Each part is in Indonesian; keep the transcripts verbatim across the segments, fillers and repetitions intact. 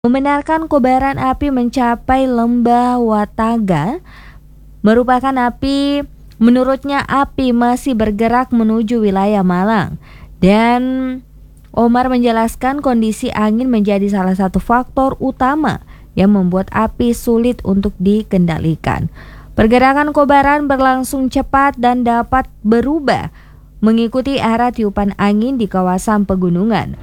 membenarkan kobaran api mencapai lembah Wataga. Merupakan api, menurutnya api masih bergerak menuju wilayah Malang. Dan Omar menjelaskan kondisi angin menjadi salah satu faktor utama yang membuat api sulit untuk dikendalikan. Pergerakan kobaran berlangsung cepat dan dapat berubah mengikuti arah tiupan angin di kawasan pegunungan.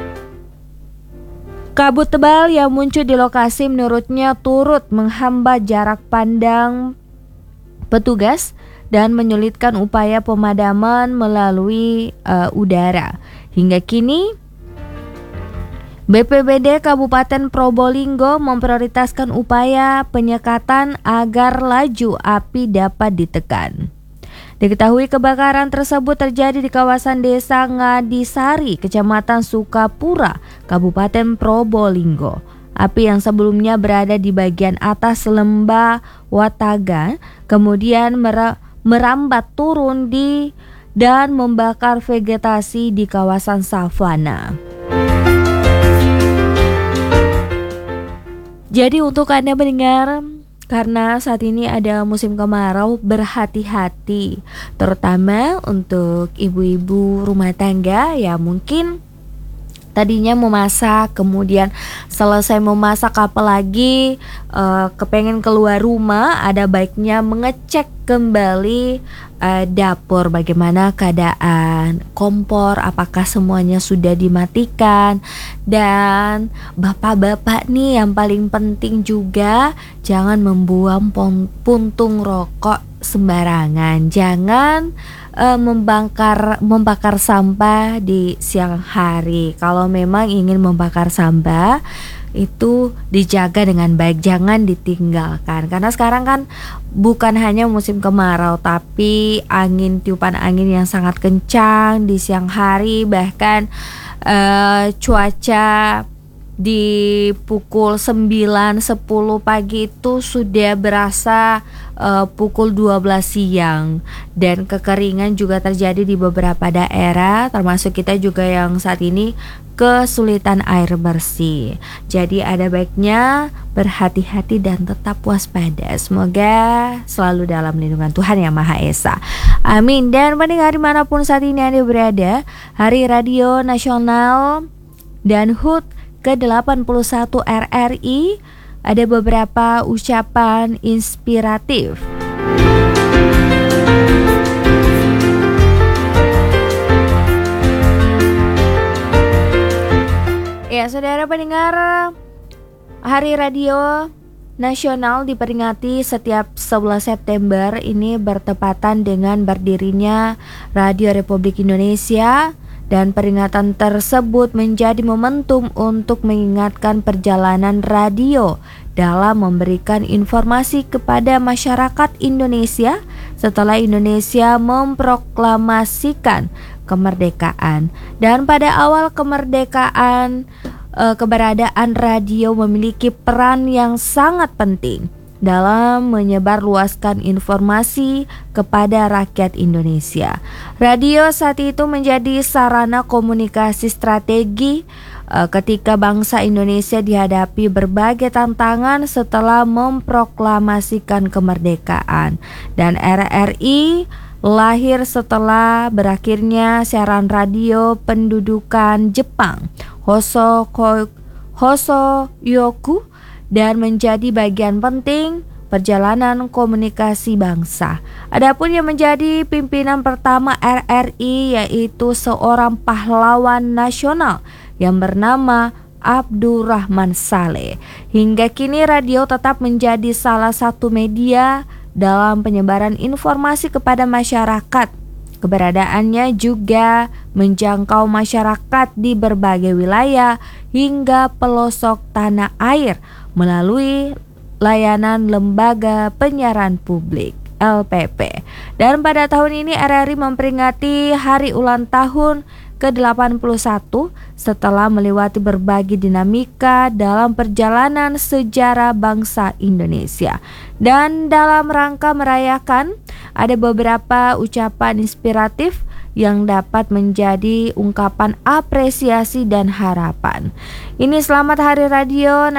Kabut tebal yang muncul di lokasi menurutnya turut menghambat jarak pandang petugas dan menyulitkan upaya pemadaman melalui uh, udara. Hingga kini, B P B D Kabupaten Probolinggo memprioritaskan upaya penyekatan agar laju api dapat ditekan. Diketahui kebakaran tersebut terjadi di kawasan Desa Ngadisari, Kecamatan Sukapura, Kabupaten Probolinggo. Api yang sebelumnya berada di bagian atas lembah Wataga kemudian merambat turun di dan membakar vegetasi di kawasan savana. Jadi untuk Anda mendengar, karena saat ini ada musim kemarau, berhati-hati, terutama untuk ibu-ibu rumah tangga ya mungkin tadinya memasak, kemudian selesai memasak apalagi uh, kepengen keluar rumah, ada baiknya mengecek kembali uh, dapur, bagaimana keadaan kompor, apakah semuanya sudah dimatikan. Dan bapak-bapak nih yang paling penting juga, jangan membuang puntung rokok sembarangan, jangan uh, membakar membakar sampah di siang hari. Kalau memang ingin membakar sampah itu dijaga dengan baik, jangan ditinggalkan. Karena sekarang kan bukan hanya musim kemarau, tapi angin tiupan angin yang sangat kencang di siang hari, bahkan uh, cuaca di pukul sembilan sepuluh pagi itu sudah berasa uh, pukul dua belas siang. Dan kekeringan juga terjadi di beberapa daerah, termasuk kita juga yang saat ini kesulitan air bersih. Jadi ada baiknya berhati-hati dan tetap waspada. Semoga selalu dalam lindungan Tuhan Yang Maha Esa. Amin. Dan pendengar dimanapun saat ini Anda berada, Hari Radio Nasional dan H U T ke delapan puluh satu R R I, ada beberapa ucapan inspiratif. Ya, saudara pendengar, Hari Radio Nasional diperingati setiap sebelas September. Ini bertepatan dengan berdirinya Radio Republik Indonesia. Dan peringatan tersebut menjadi momentum untuk mengingatkan perjalanan radio dalam memberikan informasi kepada masyarakat Indonesia setelah Indonesia memproklamasikan kemerdekaan. Dan pada awal kemerdekaan, eh, keberadaan radio memiliki peran yang sangat penting dalam menyebarluaskan informasi kepada rakyat Indonesia. Radio saat itu menjadi sarana komunikasi strategi uh, ketika bangsa Indonesia dihadapi berbagai tantangan setelah memproklamasikan kemerdekaan. Dan R R I lahir setelah berakhirnya siaran radio pendudukan Jepang Hosoku, Hosoyoku, dan menjadi bagian penting perjalanan komunikasi bangsa. Adapun yang menjadi pimpinan pertama R R I yaitu seorang pahlawan nasional yang bernama Abdurrahman Saleh. Hingga kini radio tetap menjadi salah satu media dalam penyebaran informasi kepada masyarakat. Keberadaannya juga menjangkau masyarakat di berbagai wilayah hingga pelosok tanah air melalui layanan Lembaga Penyiaran Publik L P P. Dan pada tahun ini R R I memperingati hari ulang tahun ke delapan puluh satu setelah melewati berbagai dinamika dalam perjalanan sejarah bangsa Indonesia. Dan dalam rangka merayakan, ada beberapa ucapan inspiratif yang dapat menjadi ungkapan apresiasi dan harapan. Ini selamat Hari Radio